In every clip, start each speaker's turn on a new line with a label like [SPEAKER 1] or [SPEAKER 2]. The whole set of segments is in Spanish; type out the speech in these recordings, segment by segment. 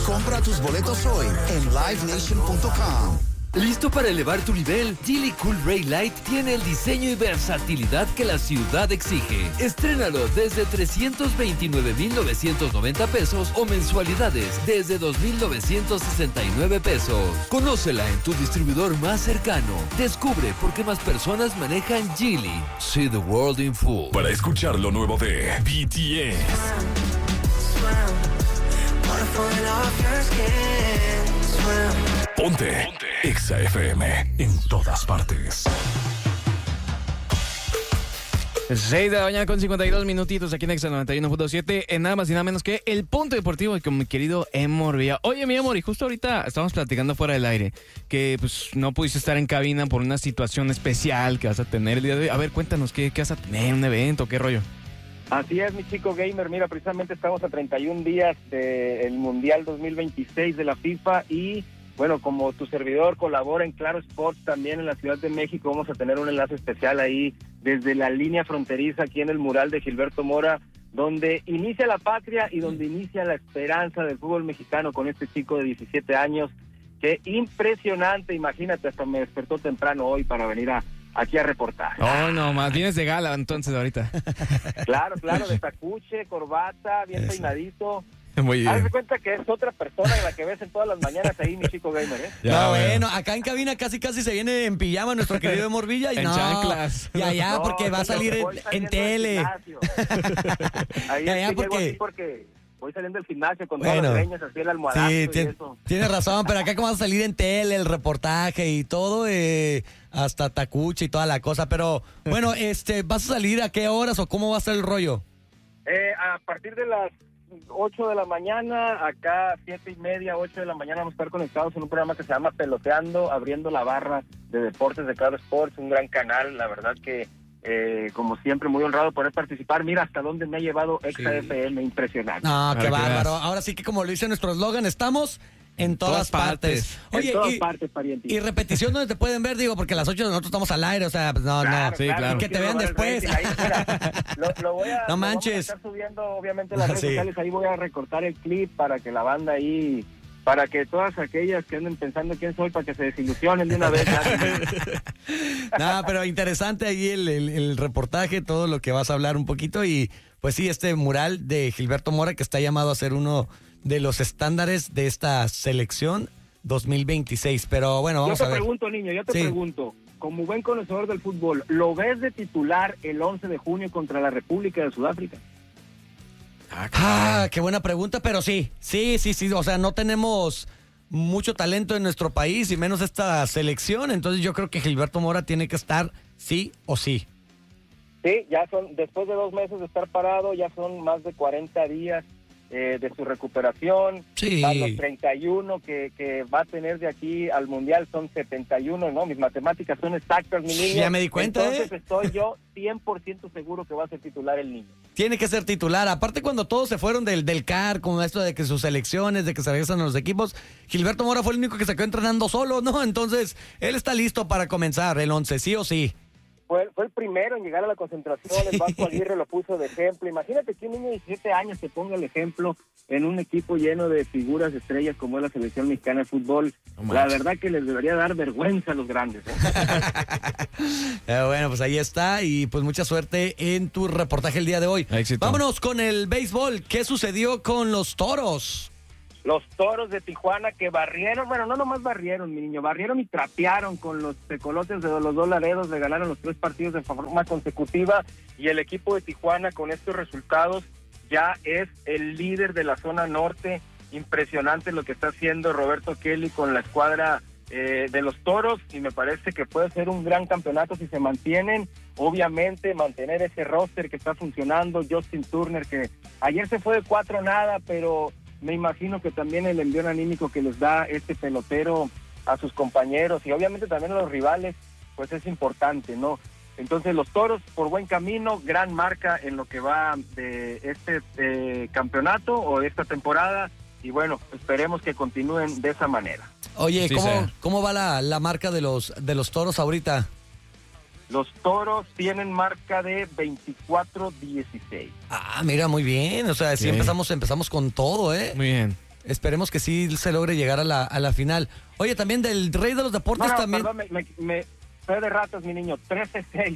[SPEAKER 1] Compra tus boletos hoy en livenation.com.
[SPEAKER 2] ¿Listo para elevar tu nivel? Geely Cool Ray Light tiene el diseño y versatilidad que la ciudad exige. Estrénalo desde 329,990 pesos o mensualidades desde 2,969 pesos. Conócela en tu distribuidor más cercano. Descubre por qué más personas manejan Geely. See the world in full.
[SPEAKER 3] Para escuchar lo nuevo de BTS. Ponte Exa FM en todas partes.
[SPEAKER 4] 6 de la mañana con 52 minutitos aquí en Exa 91.7, en nada más y nada menos que el Punto Deportivo con mi querido Emor Villa. Oye, mi amor, y justo ahorita estamos platicando fuera del aire que pues no pudiste estar en cabina por una situación especial que vas a tener el día de hoy. A ver, cuéntanos, ¿qué vas a tener? ¿Un evento? ¿Qué rollo?
[SPEAKER 5] Así es, mi chico gamer. Mira, precisamente estamos a 31 días del Mundial 2026 de la FIFA y, bueno, como tu servidor colabora en Claro Sports también en la Ciudad de México, vamos a tener un enlace especial ahí desde la línea fronteriza aquí en el mural de Gilberto Mora, donde inicia la patria y donde inicia la esperanza del fútbol mexicano con este chico de 17 años. Qué impresionante, imagínate, hasta me despertó temprano hoy para venir aquí a reportar.
[SPEAKER 4] Oh, no, más vienes de gala entonces ahorita.
[SPEAKER 5] Claro, de tacuche, corbata, bien peinadito.
[SPEAKER 4] Muy bien.
[SPEAKER 5] Haz de cuenta que es otra persona en la que ves en todas las mañanas ahí, mi chico gamer, ¿eh?
[SPEAKER 6] Ya, bueno, acá en cabina casi se viene en pijama nuestro querido Emor Villa. Y
[SPEAKER 4] en chanclas.
[SPEAKER 6] Ya,
[SPEAKER 5] No,
[SPEAKER 6] porque va a salir en tele.
[SPEAKER 5] Ahí
[SPEAKER 6] Ya,
[SPEAKER 5] porque voy saliendo del gimnasio con todas las leñas, así el almohadazo
[SPEAKER 6] sí,
[SPEAKER 5] y eso.
[SPEAKER 6] Tienes razón, pero acá como vas a salir en tele, el reportaje y todo, hasta tacuche y toda la cosa. Pero, bueno, ¿vas a salir a qué horas o cómo va a ser el rollo?
[SPEAKER 5] A partir de las 8 de la mañana, acá 7:30, 8 de la mañana vamos a estar conectados en un programa que se llama Peloteando, abriendo la barra de deportes de Claro Sports, un gran canal, la verdad que como siempre muy honrado por participar. Mira hasta dónde me ha llevado Exa FM, impresionante.
[SPEAKER 6] No, qué bárbaro. Ahora sí que como lo dice nuestro eslogan, estamos en todas partes. Oye,
[SPEAKER 5] en todas partes, pariente.
[SPEAKER 6] Y repetición donde te pueden ver, digo, porque a las 8 nosotros estamos al aire, o sea, pues no.
[SPEAKER 4] Sí, claro.
[SPEAKER 6] Que te vean después.
[SPEAKER 5] Ahí, mira, lo voy a,
[SPEAKER 6] no manches.
[SPEAKER 5] Vamos a estar subiendo obviamente las redes sociales, ahí voy a recortar el clip para que la banda ahí, para que todas aquellas que anden pensando quién soy, para que se desilusionen de una vez.
[SPEAKER 6] No, pero interesante ahí el reportaje, todo lo que vas a hablar un poquito y pues sí, este mural de Gilberto Mora que está llamado a ser uno de los estándares de esta selección 2026, pero bueno, vamos a ver.
[SPEAKER 5] Yo te pregunto, como buen conocedor del fútbol, ¿lo ves de titular el 11 de junio contra la República de Sudáfrica?
[SPEAKER 6] Qué buena pregunta, pero sí, o sea, no tenemos mucho talento en nuestro país y menos esta selección, entonces yo creo que Gilberto Mora tiene que estar sí o sí.
[SPEAKER 5] Sí, ya son, después de 2 meses de estar parado, ya son más de 40 días de su recuperación.
[SPEAKER 6] Sí.
[SPEAKER 5] A los 31 que va a tener de aquí al Mundial son 71, ¿no? Mis matemáticas son exactas, mi niño.
[SPEAKER 6] Ya me di cuenta,
[SPEAKER 5] Entonces estoy yo 100% seguro que va a ser titular el niño.
[SPEAKER 6] Tiene que ser titular. Aparte, cuando todos se fueron del CAR, con esto de que sus selecciones, de que se regresan a los equipos, Gilberto Mora fue el único que se quedó entrenando solo, ¿no? Entonces, él está listo para comenzar el 11, sí o sí.
[SPEAKER 5] Fue el primero en llegar a la concentración, el Vasco Aguirre lo puso de ejemplo. Imagínate que un niño de 17 años te ponga el ejemplo en un equipo lleno de figuras estrellas como es la selección mexicana de fútbol. La verdad que les debería dar vergüenza a los grandes.
[SPEAKER 6] Bueno, pues ahí está y pues mucha suerte en tu reportaje el día de hoy.
[SPEAKER 4] Éxito.
[SPEAKER 6] Vámonos con el béisbol. ¿Qué sucedió con los Toros?
[SPEAKER 5] Los Toros de Tijuana que barrieron, bueno, no nomás barrieron, mi niño, barrieron y trapearon con los tecolotes de los dos Laredos, le ganaron los 3 partidos de forma consecutiva y el equipo de Tijuana con estos resultados ya es el líder de la zona norte. Impresionante lo que está haciendo Roberto Kelly con la escuadra de los Toros y me parece que puede ser un gran campeonato si se mantienen. Obviamente mantener ese roster que está funcionando, Justin Turner que ayer se fue de 4-0, pero me imagino que también el envío anímico que les da este pelotero a sus compañeros y obviamente también a los rivales, pues es importante, ¿no? Entonces los Toros por buen camino, gran marca en lo que va de este campeonato o de esta temporada y bueno, esperemos que continúen de esa manera.
[SPEAKER 6] Oye, sí, ¿cómo va la marca de los Toros ahorita?
[SPEAKER 5] Los Toros tienen marca de 24-16.
[SPEAKER 6] Mira, muy bien. O sea, sí empezamos con todo, ¿eh?
[SPEAKER 4] Muy bien.
[SPEAKER 6] Esperemos que sí se logre llegar a la final. Oye, también del Rey de los Deportes también.
[SPEAKER 5] Perdón, me fue de ratas, mi niño. 13-6.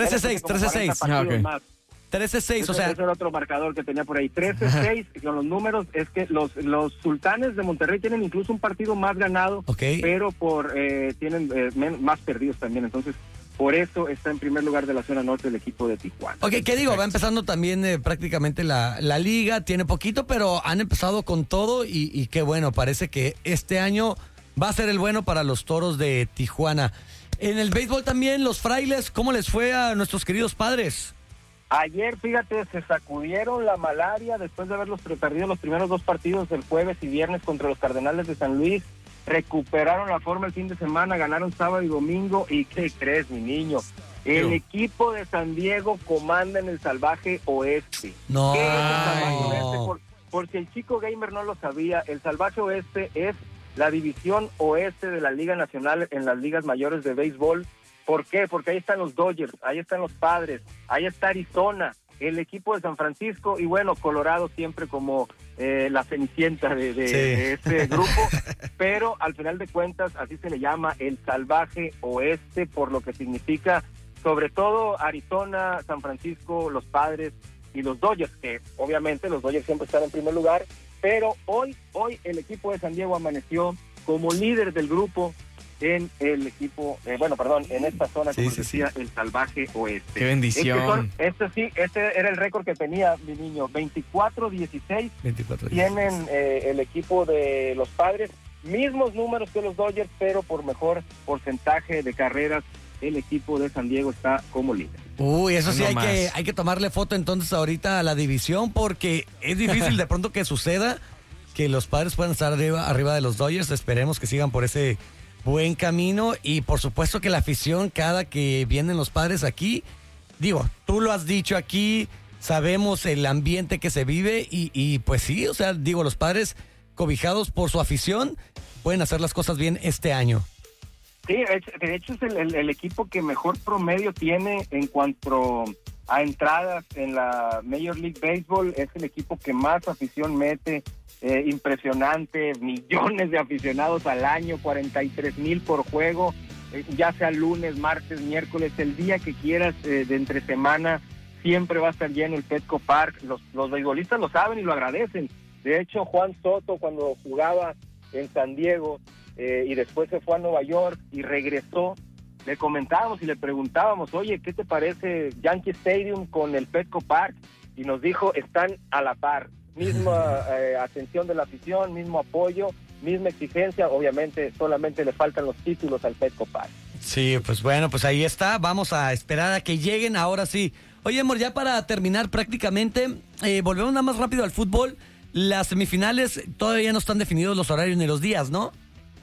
[SPEAKER 6] 13-6.
[SPEAKER 4] Ah, ok.
[SPEAKER 6] 13-6, o sea.
[SPEAKER 5] Ese era otro marcador que tenía por ahí. 13-6, con los números, es que los Sultanes de Monterrey tienen incluso un partido más ganado, pero tienen más perdidos también. Entonces, por eso está en primer lugar de la zona norte el equipo de Tijuana.
[SPEAKER 6] Ok, ¿qué digo? Va empezando también prácticamente la liga, tiene poquito, pero han empezado con todo y qué bueno, parece que este año va a ser el bueno para los Toros de Tijuana. En el béisbol también, los Frailes, ¿cómo les fue a nuestros queridos Padres?
[SPEAKER 5] Ayer, fíjate, se sacudieron la malaria después de haberlos perdido los primeros 2 partidos del jueves y viernes contra los Cardenales de San Luis. Recuperaron la forma el fin de semana, ganaron sábado y domingo. ¿Y qué crees, mi niño? El equipo de San Diego comanda en el salvaje oeste.
[SPEAKER 6] No.
[SPEAKER 5] ¿Qué es el salvaje oeste? Por si el chico gamer no lo sabía, el salvaje oeste es la división oeste de la Liga Nacional en las ligas mayores de béisbol. ¿Por qué? Porque ahí están los Dodgers, ahí están los Padres, ahí está Arizona, el equipo de San Francisco y bueno, Colorado siempre como la cenicienta de este grupo, pero al final de cuentas así se le llama el salvaje oeste por lo que significa sobre todo Arizona, San Francisco, los Padres y los Dodgers, que obviamente los Dodgers siempre están en primer lugar, pero hoy el equipo de San Diego amaneció como líder del grupo en el equipo, en esta zona, como decía, el salvaje oeste.
[SPEAKER 4] ¡Qué bendición!
[SPEAKER 5] Este era el récord que tenía mi niño, 24-16.
[SPEAKER 6] 24-16.
[SPEAKER 5] Tienen el equipo de los Padres, mismos números que los Dodgers, pero por mejor porcentaje de carreras, el equipo de San Diego está como líder.
[SPEAKER 6] Uy, eso sí, hay que tomarle foto entonces ahorita a la división porque es difícil de pronto que suceda que los Padres puedan estar arriba de los Dodgers. Esperemos que sigan por ese buen camino y por supuesto que la afición cada que vienen los Padres aquí, digo, tú lo has dicho aquí, sabemos el ambiente que se vive y pues sí, o sea, digo, los Padres cobijados por su afición pueden hacer las cosas bien este año.
[SPEAKER 5] Sí, de hecho es el equipo que mejor promedio tiene en cuanto a entradas en la Major League Baseball, es el equipo que más afición mete. Impresionante, millones de aficionados al año, 43,000 por juego, ya sea lunes, martes, miércoles, el día que quieras de entre semana, siempre va a estar lleno el Petco Park. Los beisbolistas lo saben y lo agradecen. De hecho, Juan Soto, cuando jugaba en San Diego y después se fue a Nueva York y regresó, le comentábamos y le preguntábamos, oye, ¿qué te parece Yankee Stadium con el Petco Park? Y nos dijo, están a la par. Misma atención de la afición, mismo apoyo, misma exigencia, obviamente solamente le faltan los títulos al Petco Park.
[SPEAKER 6] Sí, pues bueno, pues ahí está, vamos a esperar a que lleguen ahora sí. Oye, amor, ya para terminar prácticamente, volvemos nada más rápido al fútbol, las semifinales todavía no están definidos los horarios ni los días, ¿no?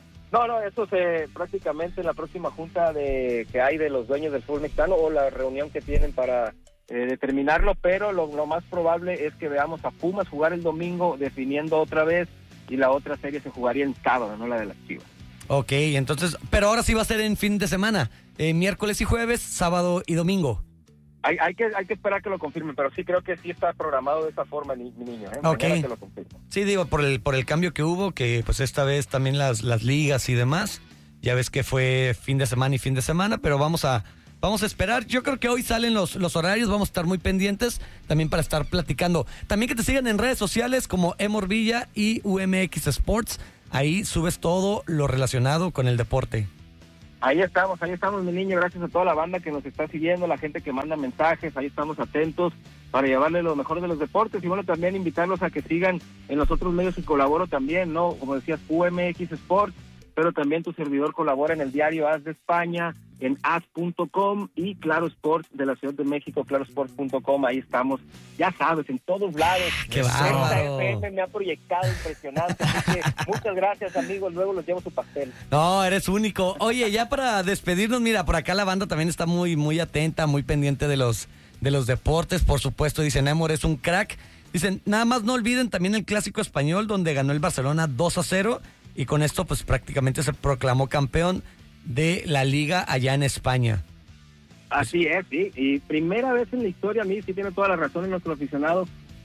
[SPEAKER 5] No, eso prácticamente en la próxima junta que hay de los dueños del fútbol mexicano o la reunión que tienen para determinarlo, pero lo más probable es que veamos a Pumas jugar el domingo definiendo otra vez y la otra serie se jugaría el sábado, no la de las Chivas.
[SPEAKER 6] Ok, entonces, pero ahora sí va a ser en fin de semana, miércoles y jueves, sábado y domingo.
[SPEAKER 5] Hay que esperar que lo confirmen, pero sí creo que sí está programado de esa forma, mi niño.
[SPEAKER 6] Okay.
[SPEAKER 5] Mañana te lo confirmo.
[SPEAKER 6] Sí, digo, por el cambio que hubo, que pues esta vez también las ligas y demás, ya ves que fue fin de semana y fin de semana, pero vamos a esperar. Yo creo que hoy salen los horarios, vamos a estar muy pendientes también para estar platicando. También que te sigan en redes sociales como Emor Villa y UMX Sports. Ahí subes todo lo relacionado con el deporte.
[SPEAKER 5] Ahí estamos, mi niño. Gracias a toda la banda que nos está siguiendo, la gente que manda mensajes. Ahí estamos atentos para llevarle lo mejor de los deportes. Y bueno, también invitarlos a que sigan en los otros medios y colaboro también, ¿no? Como decías, UMX Sports, pero también tu servidor colabora en el diario AS de España, en as.com y Claro Sports de la Ciudad de México, clarosports.com, ahí estamos, ya sabes, en todos lados.
[SPEAKER 6] ¡Qué bárbaro!
[SPEAKER 5] FM me ha proyectado impresionante, así que muchas gracias, amigos, luego los llevo su pastel.
[SPEAKER 6] No, eres único. Oye, ya para despedirnos, mira, por acá la banda también está muy, muy atenta, muy pendiente de los deportes, por supuesto, dicen, Emor es un crack. Dicen, nada más no olviden también el Clásico Español, donde ganó el Barcelona 2-0, y con esto pues prácticamente se proclamó campeón de la liga allá en España.
[SPEAKER 5] Así es, sí, y primera vez en la historia, a mí sí tiene toda la razón en nuestro aficionado,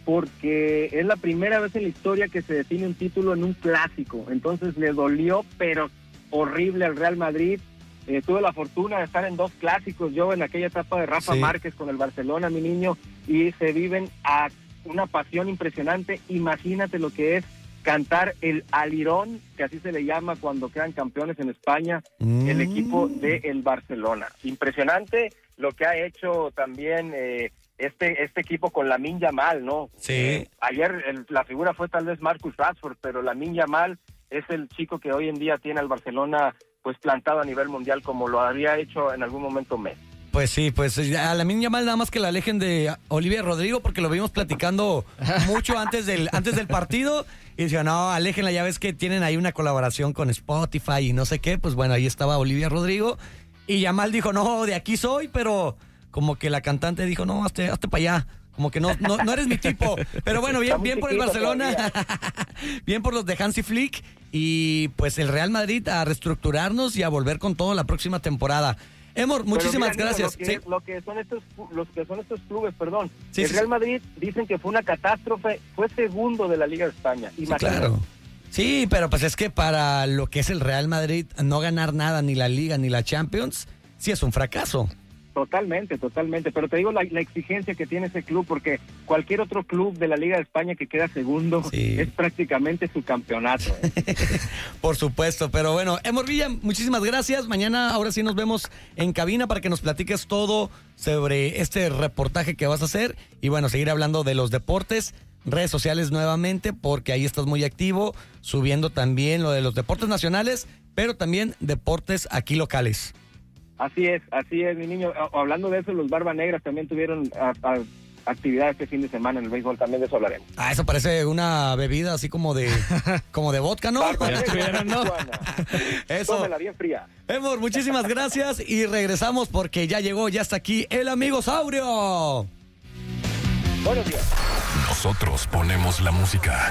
[SPEAKER 5] porque es la primera vez en la historia que se define un título en un clásico. Entonces le dolió, pero horrible al Real Madrid. Tuve la fortuna de estar en 2 clásicos, yo en aquella etapa de Rafa Márquez con el Barcelona, mi niño, y se viven a una pasión impresionante. Imagínate lo que es cantar el alirón, que así se le llama cuando quedan campeones en España, el equipo del Barcelona. Impresionante lo que ha hecho también este equipo con Lamine Yamal, ¿no?
[SPEAKER 6] Sí.
[SPEAKER 5] Ayer la figura fue tal vez Marcus Rashford, pero Lamine Yamal es el chico que hoy en día tiene al Barcelona pues plantado a nivel mundial, como lo había hecho en algún momento Messi.
[SPEAKER 6] Pues sí, pues a Lamine Yamal nada más que la alejen de Olivier Rodrigo, porque lo vimos platicando mucho antes del partido, y decían, no, aléjenla, ya ves que tienen ahí una colaboración con Spotify y no sé qué. Pues bueno, ahí estaba Olivier Rodrigo, y Yamal dijo, no, de aquí soy, pero como que la cantante dijo, no, hazte para allá, como que no eres mi tipo. Pero bueno, bien por el Barcelona, bien por los de Hansi Flick, y pues el Real Madrid a reestructurarnos y a volver con todo la próxima temporada. Emor, muchísimas gracias.
[SPEAKER 5] Lo que son estos clubes, perdón.
[SPEAKER 6] Sí,
[SPEAKER 5] el Real Madrid dicen que fue una catástrofe, fue segundo de la Liga de España.
[SPEAKER 6] Sí, claro. Sí, pero pues es que para lo que es el Real Madrid, no ganar nada, ni la Liga ni la Champions, sí es un fracaso.
[SPEAKER 5] Totalmente. Pero te digo la exigencia que tiene ese club, porque cualquier otro club de la Liga de España que queda segundo es prácticamente su campeonato.
[SPEAKER 6] Por supuesto, pero bueno, Emor Villa, muchísimas gracias. Mañana, ahora sí nos vemos en cabina para que nos platiques todo sobre este reportaje que vas a hacer. Y bueno, seguir hablando de los deportes, redes sociales nuevamente, porque ahí estás muy activo, subiendo también lo de los deportes nacionales, pero también deportes aquí locales.
[SPEAKER 5] Así es, mi niño. Hablando de eso, los Barba Negras también tuvieron actividad este fin de semana en el béisbol, también de eso hablaremos.
[SPEAKER 6] Eso parece una bebida así como de vodka, ¿no?
[SPEAKER 5] Barba Negra, ¿no?
[SPEAKER 6] Eso.
[SPEAKER 5] Tómela bien fría.
[SPEAKER 6] Emor, muchísimas gracias y regresamos porque ya está aquí el amigo Saurio.
[SPEAKER 5] Buenos días.
[SPEAKER 3] Nosotros ponemos la música.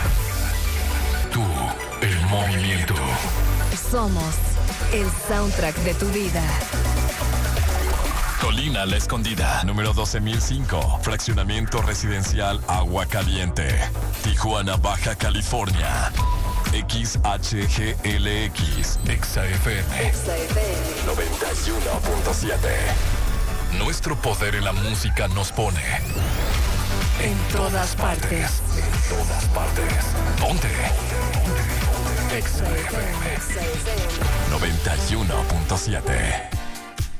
[SPEAKER 3] Tú, el movimiento.
[SPEAKER 7] Somos el soundtrack de tu vida.
[SPEAKER 3] Colina La Escondida, número 12005, fraccionamiento residencial Agua Caliente, Tijuana, Baja California. XHGLX, XFM 91.7. Nuestro poder en la música nos pone
[SPEAKER 7] En todas partes.
[SPEAKER 3] En todas partes. ¿Dónde? XFM 91.7.